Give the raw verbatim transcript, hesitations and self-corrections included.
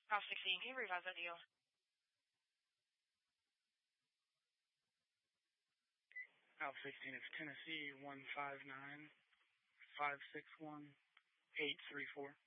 Route sixteen, can you revise that deal? Route sixteen, it's Tennessee one five nine, five six one, eight three four.